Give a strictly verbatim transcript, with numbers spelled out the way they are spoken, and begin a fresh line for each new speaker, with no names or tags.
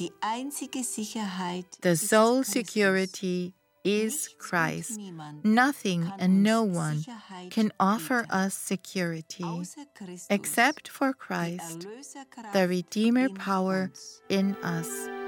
Die einzige Sicherheit
The
ist
sole
Christus.
security is
Nichts und
Christ.
niemand
Nothing
kann
and no
uns
one
Sicherheit
can offer
bieten,
us security
außer Christus,
except for
die
Christ,
Erlöserkraft
the Redeemer
in
power
uns.
in us.